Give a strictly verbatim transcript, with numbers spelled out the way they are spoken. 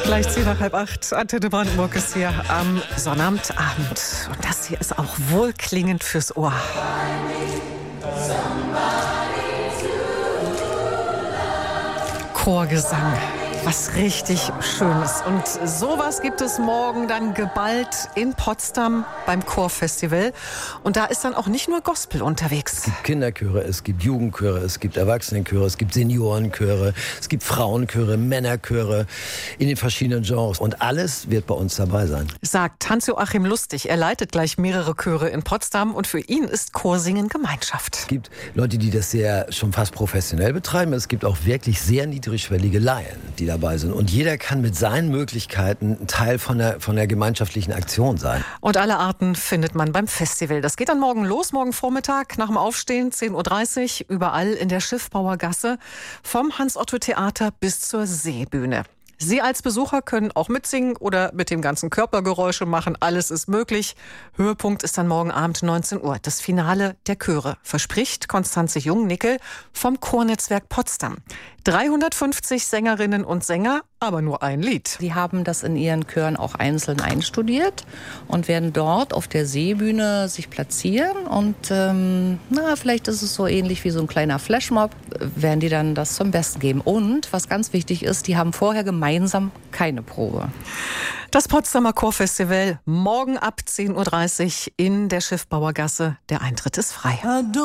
Gleich zehn nach halb acht. Antenne Brandenburg ist hier am Sonnabendabend. Und das hier ist auch wohlklingend fürs Ohr. Chorgesang. Was richtig Schönes. Und sowas gibt es morgen dann geballt in Potsdam beim Chorfestival. Und da ist dann auch nicht nur Gospel unterwegs. Es gibt Kinderchöre, es gibt Jugendchöre, es gibt Erwachsenenchöre, es gibt Seniorenchöre, es gibt Frauenchöre, Männerchöre in den verschiedenen Genres. Und alles wird bei uns dabei sein. Sagt Hans-Joachim Lustig. Er leitet gleich mehrere Chöre in Potsdam und für ihn ist Chorsingen Gemeinschaft. Es gibt Leute, die das sehr schon fast professionell betreiben. Es gibt auch wirklich sehr niedrigschwellige Laien, die da dabei sind. Und jeder kann mit seinen Möglichkeiten ein Teil von der, von der gemeinschaftlichen Aktion sein. Und alle Arten findet man beim Festival. Das geht dann morgen los, morgen Vormittag nach dem Aufstehen, zehn Uhr dreißig, überall in der Schiffbauergasse, vom Hans-Otto-Theater bis zur Seebühne. Sie als Besucher können auch mitsingen oder mit dem ganzen Körper Geräusche machen. Alles ist möglich. Höhepunkt ist dann morgen Abend neunzehn Uhr. Das Finale der Chöre, verspricht Konstanze Jung-Nickel vom Chornetzwerk Potsdam. dreihundertfünfzig Sängerinnen und Sänger, aber nur ein Lied. Sie haben das in ihren Chören auch einzeln einstudiert und werden dort auf der Seebühne sich platzieren. Und ähm, na, vielleicht ist es so ähnlich wie so ein kleiner Flashmob, werden die dann das zum Besten geben. Und was ganz wichtig ist, die haben vorher gemeinsam keine Probe. Das Potsdamer Chorfestival morgen ab zehn Uhr dreißig in der Schiffbauergasse. Der Eintritt ist frei.